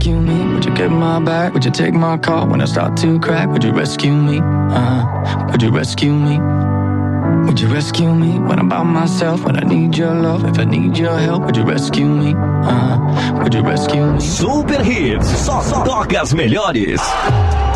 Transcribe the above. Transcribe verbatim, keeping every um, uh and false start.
rescue me? Would you get my back? Would you take my call when I start to crack? Would you rescue me? Uh, would you rescue me? Would you rescue me when I'm by myself? When I need your love, if I need your help, would you rescue me? Uh, would you rescue me? Super Hits, só, só toca as melhores.